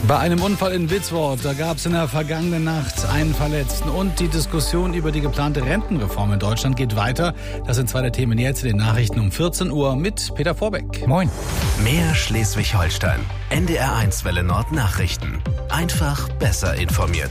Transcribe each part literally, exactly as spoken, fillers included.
Bei einem Unfall in Witzwort, da gab es in der vergangenen Nacht einen Verletzten. Und die Diskussion über die geplante Rentenreform in Deutschland geht weiter. Das sind zwei der Themen jetzt in den Nachrichten um vierzehn Uhr mit Peter Vorbeck. Moin. Mehr Schleswig-Holstein. N D R eins Welle Nord Nachrichten. Einfach besser informiert.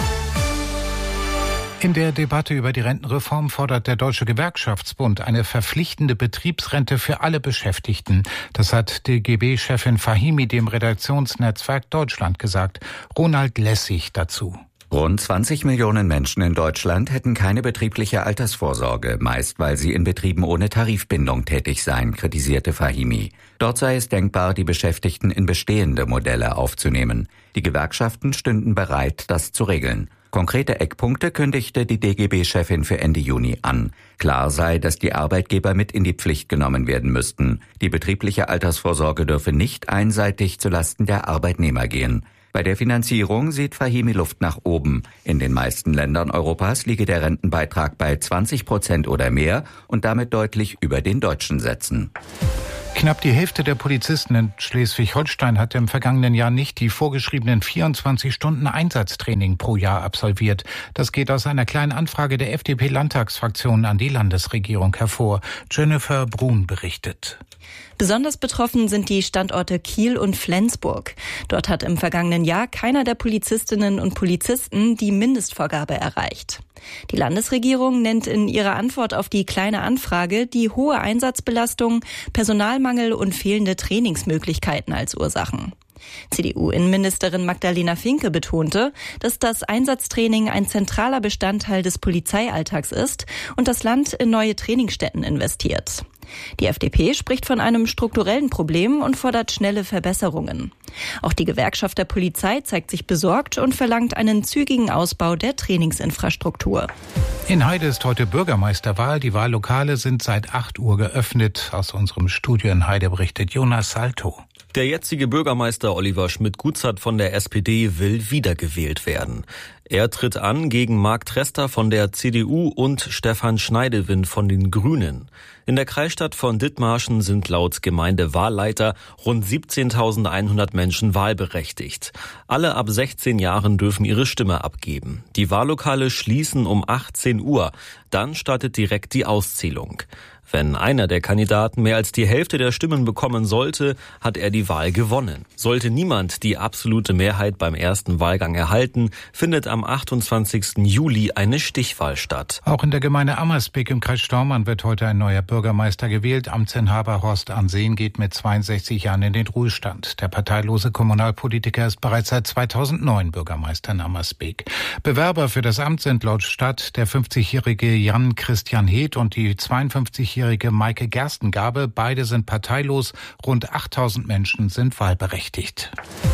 In der Debatte über die Rentenreform fordert der Deutsche Gewerkschaftsbund eine verpflichtende Betriebsrente für alle Beschäftigten. Das hat D G B-Chefin Fahimi dem Redaktionsnetzwerk Deutschland gesagt. Ronald Lessig dazu. Rund zwanzig Millionen Menschen in Deutschland hätten keine betriebliche Altersvorsorge, meist weil sie in Betrieben ohne Tarifbindung tätig seien, kritisierte Fahimi. Dort sei es denkbar, die Beschäftigten in bestehende Modelle aufzunehmen. Die Gewerkschaften stünden bereit, das zu regeln. Konkrete Eckpunkte kündigte die D G B-Chefin für Ende Juni an. Klar sei, dass die Arbeitgeber mit in die Pflicht genommen werden müssten. Die betriebliche Altersvorsorge dürfe nicht einseitig zulasten der Arbeitnehmer gehen. Bei der Finanzierung sieht Fahimi Luft nach oben. In den meisten Ländern Europas liege der Rentenbeitrag bei zwanzig Prozent oder mehr und damit deutlich über den deutschen Sätzen. Knapp die Hälfte der Polizisten in Schleswig-Holstein hat im vergangenen Jahr nicht die vorgeschriebenen vierundzwanzig Stunden Einsatztraining pro Jahr absolviert. Das geht aus einer kleinen Anfrage der F D P-Landtagsfraktion an die Landesregierung hervor. Jennifer Brun berichtet. Besonders betroffen sind die Standorte Kiel und Flensburg. Dort hat im vergangenen Jahr keiner der Polizistinnen und Polizisten die Mindestvorgabe erreicht. Die Landesregierung nennt in ihrer Antwort auf die kleine Anfrage die hohe Einsatzbelastung, Personalmangel und fehlende Trainingsmöglichkeiten als Ursachen. C D U-Innenministerin Magdalena Finke betonte, dass das Einsatztraining ein zentraler Bestandteil des Polizeialltags ist und das Land in neue Trainingsstätten investiert. Die F D P spricht von einem strukturellen Problem und fordert schnelle Verbesserungen. Auch die Gewerkschaft der Polizei zeigt sich besorgt und verlangt einen zügigen Ausbau der Trainingsinfrastruktur. In Heide ist heute Bürgermeisterwahl. Die Wahllokale sind seit acht Uhr geöffnet. Aus unserem Studio in Heide berichtet Jonas Salto. Der jetzige Bürgermeister Oliver Schmidt-Gutzert von der S P D will wiedergewählt werden. Er tritt an gegen Marc Trester von der C D U und Stefan Schneidewind von den Grünen. In der Kreisstadt von Dithmarschen sind laut Gemeindewahlleiter rund siebzehntausendeinhundert Menschen wahlberechtigt. Alle ab sechzehn Jahren dürfen ihre Stimme abgeben. Die Wahllokale schließen um achtzehn Uhr. Dann startet direkt die Auszählung. Wenn einer der Kandidaten mehr als die Hälfte der Stimmen bekommen sollte, hat er die Wahl gewonnen. Sollte niemand die absolute Mehrheit beim ersten Wahlgang erhalten, findet am achtundzwanzigsten Juli eine Stichwahl statt. Auch in der Gemeinde Ammersbeek im Kreis Stormarn wird heute ein neuer Bürgermeister gewählt. Amtsinhaber Horst Ansehen geht mit zweiundsechzig Jahren in den Ruhestand. Der parteilose Kommunalpolitiker ist bereits seit zweitausendneun Bürgermeister in Ammersbeek. Bewerber für das Amt sind laut Stadt der fünfzigjährige Jan Christian Heeth und die zweiundfünfzigjährige Maike Gerstengabe. Beide sind parteilos. Rund achttausend Menschen sind wahlberechtigt.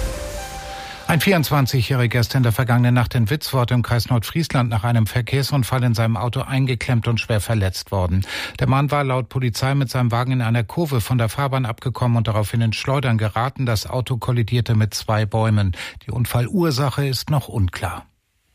Ein vierundzwanzigjähriger ist in der vergangenen Nacht in Witzwort im Kreis Nordfriesland nach einem Verkehrsunfall in seinem Auto eingeklemmt und schwer verletzt worden. Der Mann war laut Polizei mit seinem Wagen in einer Kurve von der Fahrbahn abgekommen und daraufhin ins Schleudern geraten. Das Auto kollidierte mit zwei Bäumen. Die Unfallursache ist noch unklar.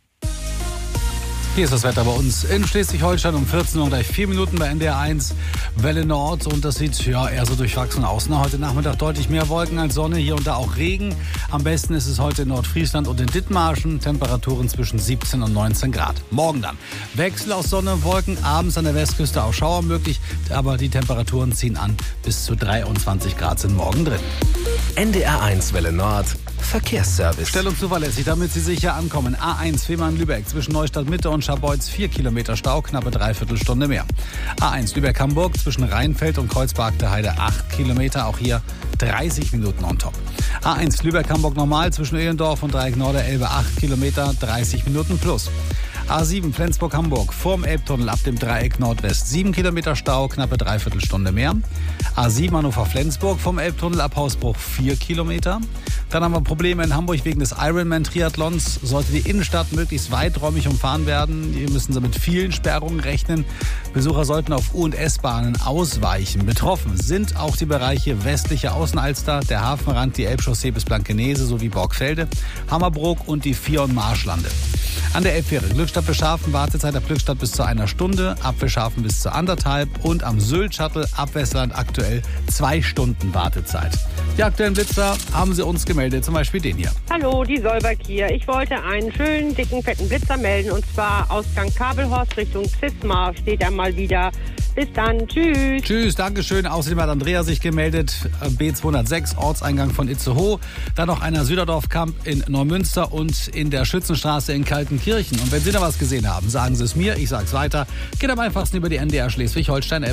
Hier ist das Wetter bei uns in Schleswig-Holstein um vierzehn Uhr, gleich vier Minuten bei N D R eins Welle Nord. Und das sieht ja eher so durchwachsen aus. Na, heute Nachmittag deutlich mehr Wolken als Sonne, hier und da auch Regen. Am besten ist es heute in Nordfriesland und in Dithmarschen. Temperaturen zwischen siebzehn und neunzehn Grad. Morgen dann Wechsel aus Sonne und Wolken, abends an der Westküste auch Schauer möglich. Aber die Temperaturen ziehen an, bis zu dreiundzwanzig Grad sind morgen drin. N D R eins Welle Nord Verkehrsservice. Stellung zuverlässig, damit Sie sicher ankommen. A eins Fehmarn-Lübeck zwischen Neustadt Mitte und Scharbeutz vier Kilometer Stau, knappe Dreiviertelstunde mehr. A eins Lübeck-Hamburg zwischen Rheinfeld und Kreuzberg der Heide acht Kilometer, auch hier dreißig Minuten on top. A eins Lübeck-Hamburg normal zwischen Ehlendorf und Dreieck Norderelbe acht Kilometer, dreißig Minuten plus. A sieben Flensburg-Hamburg vorm Elbtunnel ab dem Dreieck Nordwest sieben Kilometer Stau, knappe Dreiviertelstunde mehr. A sieben Hannover-Flensburg vom Elbtunnel ab Hausbruch vier Kilometer. Dann haben wir Probleme in Hamburg wegen des Ironman-Triathlons. Sollte die Innenstadt möglichst weiträumig umfahren werden, hier müssen Sie mit vielen Sperrungen rechnen. Besucher sollten auf U- und S-Bahnen ausweichen. Betroffen sind auch die Bereiche westliche Außenalster, der Hafenrand, die Elbchaussee bis Blankenese sowie Borgfelde, Hammerbrook und die Vier- und Marschlande. An der Elbfähre Glückstadt Beschafen, Wartezeit ab Glückstadt bis zu einer Stunde, ab Beschafen bis zu anderthalb und am Sylt-Shuttle ab Westland aktuell zwei Stunden Wartezeit. Die aktuellen Blitzer haben sie uns gemeldet, zum Beispiel den hier. Hallo, die Solberg hier. Ich wollte einen schönen, dicken, fetten Blitzer melden und zwar Ausgang Kabelhorst Richtung Zismar steht er mal wieder. Bis dann, tschüss. Tschüss, Dankeschön. Außerdem hat Andrea sich gemeldet, B zweihundertsechs, Ortseingang von Itzehoe. Dann noch einer Süderdorf-Camp in Neumünster und in der Schützenstraße in Kaltenkirchen. Und wenn Sie da was gesehen haben, sagen Sie es mir, ich sag's weiter. Geht am einfachsten über die N D R Schleswig-Holstein-App.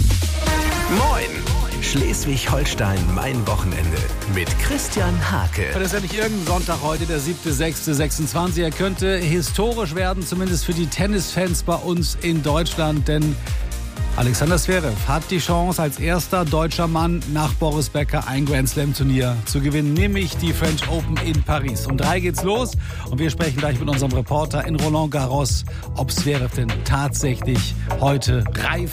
Moin! Schleswig-Holstein, mein Wochenende mit Christian Hake. Das ist ja nicht irgendein Sonntag heute, der siebter sechster sechsundzwanzig. Er könnte historisch werden, zumindest für die Tennisfans bei uns in Deutschland, denn Alexander Zverev hat die Chance, als erster deutscher Mann nach Boris Becker ein Grand-Slam-Turnier zu gewinnen, nämlich die French Open in Paris. Um drei geht's los und wir sprechen gleich mit unserem Reporter in Roland Garros, ob Zverev denn tatsächlich heute reif